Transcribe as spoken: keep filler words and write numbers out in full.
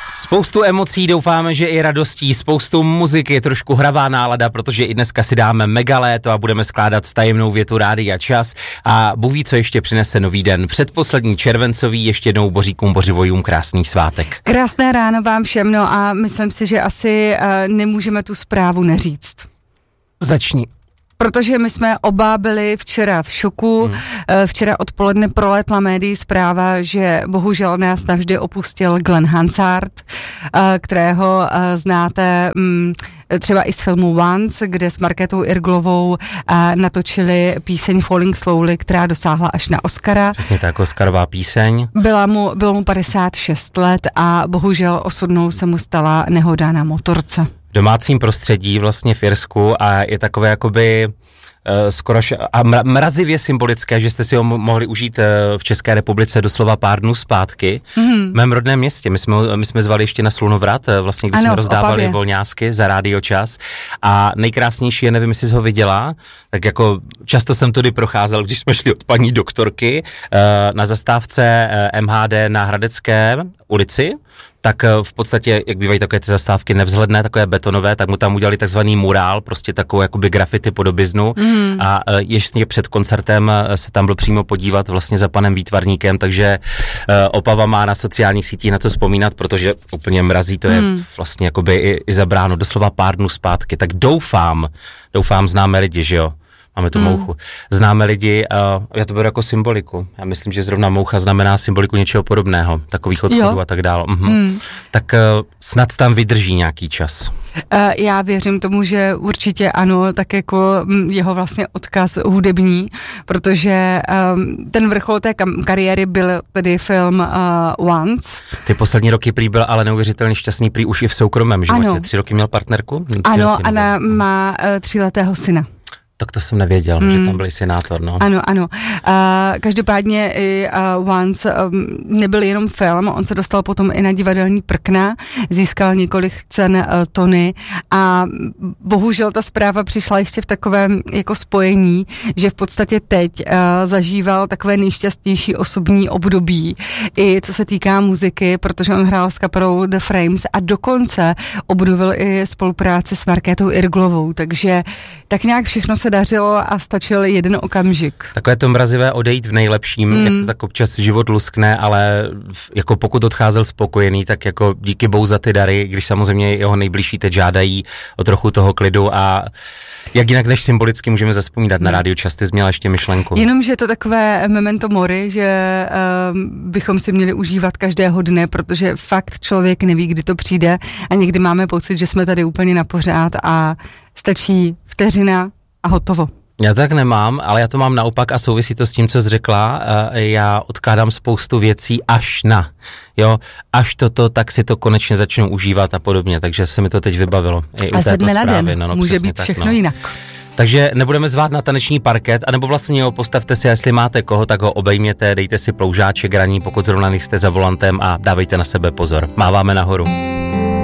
Spoustu emocí, doufáme, že i radostí, spoustu muziky, trošku hravá nálada, protože i dneska si dáme mega léto a budeme skládat tajemnou větu Rádia Čas a Bůh ví, co ještě přinese nový den. Předposlední červencový, ještě jednou boříkům, bořivojům krásný svátek. Krásné ráno vám všem, no a myslím si, že asi uh, nemůžeme tu zprávu neříct. Začni. Protože my jsme oba byli včera v šoku. Hmm. Včera odpoledne proletla médií zpráva, že bohužel nás navždy opustil Glenn Hansard, kterého znáte třeba i z filmu Once, kde s Markétou Irglovou natočili píseň Falling Slowly, která dosáhla až na Oscara. Přesně tak, Oscarová píseň. Byla mu, bylo mu padesát šest let a bohužel osudnou se mu stala nehoda na motorce. V domácím prostředí, vlastně v Irsku, a je takové jakoby uh, skoro š- a mrazivě symbolické, že jste si ho mohli užít uh, v České republice doslova pár dnů zpátky. Mm. V mém rodném městě. My jsme, my jsme zvali ještě na Slunovrat, uh, vlastně, když ano, jsme rozdávali volňásky za Rádio Čas. A nejkrásnější je, nevím, jestli jsi ho viděla, tak jako často jsem tudy procházel, když jsme šli od paní doktorky uh, na zastávce uh, M H D na Hradecké ulici, tak v podstatě, jak bývají takové ty zastávky nevzhledné, takové betonové, tak mu tam udělali takzvaný murál, prostě takovou jakoby graffiti podobiznu mm. a ještě před koncertem se tam byl přímo podívat vlastně za panem výtvarníkem, takže Opava má na sociálních sítích na co vzpomínat, protože úplně mrazí, to je mm. vlastně jakoby i, i zabráno doslova pár dnů zpátky, tak doufám, doufám známe lidi, že jo? Máme tu mm. mouchu. Známe lidi, uh, já to beru jako symboliku. Já myslím, že zrovna moucha znamená symboliku něčeho podobného, takových odchodů jo. a tak dále. Mhm. Mm. Tak uh, snad tam vydrží nějaký čas. Uh, já věřím tomu, že určitě ano, tak jako jeho vlastně odkaz hudební, protože um, ten vrchol té kam- kariéry byl tedy film uh, Once. Ty poslední roky prý byl ale neuvěřitelně šťastný, prý už i v soukromém životě. Ano. Tři roky měl partnerku? Tři ano, Anna má uh, tříletého syna. Tak to jsem nevěděl, mm. že tam byl senátor, no. Ano, ano. Uh, každopádně i uh, Once um, nebyl jenom film, on se dostal potom i na divadelní prkna, získal několik cen uh, Tony a bohužel ta zpráva přišla ještě v takovém jako spojení, že v podstatě teď uh, zažíval takové nejšťastnější osobní období, i co se týká muziky, protože on hrál s kapelou The Frames a dokonce obnovil i spolupráci s Markétou Irglovou, takže tak nějak všechno se dařilo a stačil jeden okamžik. Takové to mrazivé odejít v nejlepším, mm. jak to tak občas život luskne, ale jako pokud odcházel spokojený, tak jako díky bohu za ty dary, když samozřejmě jeho nejbližší teď žádají o trochu toho klidu a jak jinak než symbolicky můžeme zazpomínat na Rádiu Čas, ty jsi měla ještě myšlenku. Jenomže je to takové memento mori, že uh, bychom si měli užívat každého dne, protože fakt člověk neví, kdy to přijde a někdy máme pocit, že jsme tady úplně na pořád a stačí vteřina a hotovo. Já tak nemám, ale já to mám naopak a souvisí to s tím, co jsi řekla. Já odkládám spoustu věcí až na, jo, až toto, tak si to konečně začnu užívat a podobně, takže se mi to teď vybavilo. I a ze dne na den no, no, může být tak, všechno no. jinak. Takže nebudeme zvát na taneční parket, anebo vlastně jo, postavte si, jestli máte koho, tak ho obejměte, dejte si ploužáček raní, pokud zrovna nejste za volantem a dávejte na sebe pozor. Máváme nahoru.